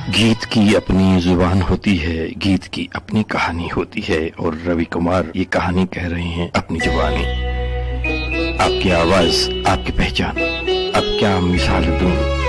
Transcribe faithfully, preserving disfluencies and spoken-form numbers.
गीत की अपनी जुबान होती है, गीत की अपनी कहानी होती है और रवि कुमार ये कहानी कह रहे हैं अपनी जुबानी। आपकी आवाज, आपकी पहचान, अब क्या मिसाल दूं।